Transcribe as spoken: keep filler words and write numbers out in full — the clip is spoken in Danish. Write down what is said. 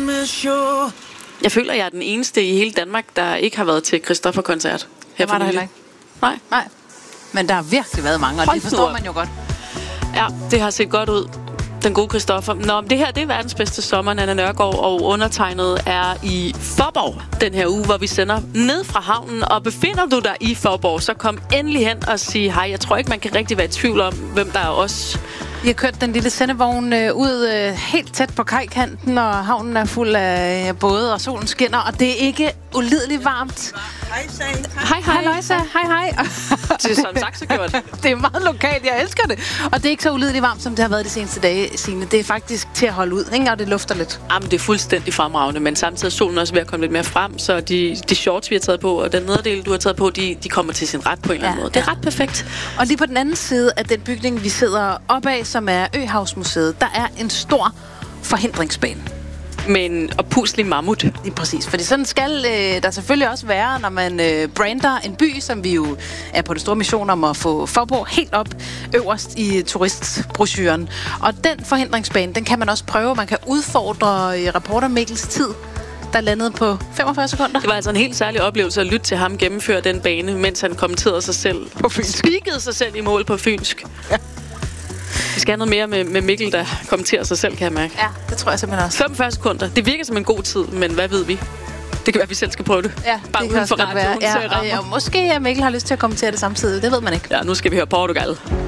Jeg føler, jeg er den eneste i hele Danmark, der ikke har været til Christoffer-koncert. Her var der heller ikke. Nej. Nej. Men der har virkelig været mange, og det forstår man jo godt. Ja, det har set godt ud. Den gode Christoffer. Nå, det her det er verdens bedste sommer, Nanna Nørgaard, og undertegnet er i Faaborg den her uge, hvor vi sender ned fra havnen. Og befinder du dig i Faaborg, så kom endelig hen og sig hej. Jeg tror ikke, man kan rigtig være i tvivl om, hvem der er os. Vi har kørt den lille sendevogn øh, ud øh, helt tæt på kajkanten, og havnen er fuld af øh, både, og solen skinner, og det er ikke ulideligt varmt. Hej, Sag. Hej, hej. Hej, Løjsa. Hej, hej. Det er sådan sagt, så gjort. Det er meget lokalt, jeg elsker det. Og det er ikke så ulideligt varmt, som det har været de seneste dage, Signe. Det er faktisk til at holde ud, ikke? Og det lufter lidt. Jamen, det er fuldstændig fremragende, men samtidig er solen også ved at komme lidt mere frem, så de, de shorts, vi har taget på, og den nederdel, du har taget på, de, de kommer til sin ret på en eller anden Ja, måde. Det er ja. ret perfekt. Og lige på den anden side af den bygning, vi sidder op af, som er Øhavsmuseet, der er en stor forhindringsbane. Med en oppuslig mammut. Lige præcis, fordi sådan skal øh, der selvfølgelig også være, når man øh, brander en by, som vi jo er på det store mission om at få Faaborg helt op øverst i turistbrochuren. Og den forhindringsbane, den kan man også prøve. Man kan udfordre øh, reporter Mikkels tid, der landede på femogfyrre sekunder. Det var altså en helt særlig oplevelse at lytte til ham gennemføre den bane, mens han kommenterede sig selv. På fynsk. Spikede sig selv i mål på fynsk. Ja. Vi skal have noget mere med, med Mikkel, der kommenterer sig selv, kan jeg mærke. Ja, det tror jeg simpelthen også. femogfyrre sekunder. Det virker som en god tid, men hvad ved vi? Det kan være, at vi selv skal prøve det. Ja, bare det uden for radioen. Ja, Ja, og, og måske at Mikkel har lyst til at kommentere det samtidig. Det ved man ikke. Ja, nu skal vi høre Portugal.